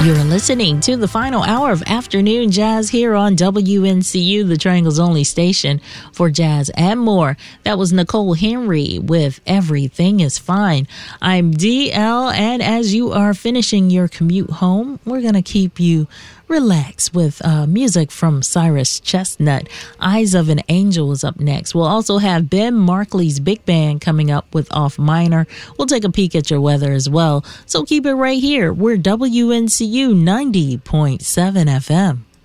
You're listening to the final hour of Afternoon Jazz here on WNCU, the Triangle's only station for jazz and more. That was Nicole Henry with Everything is Fine. I'm DL, and as you are finishing your commute home, we're going to keep you relaxed with music from Cyrus Chestnut. Eyes of an Angel is up next. We'll also have Ben Markley's Big Band coming up with Off Minor. We'll take a peek at your weather as well. So keep it right here. We're WNCU 90.7 FM.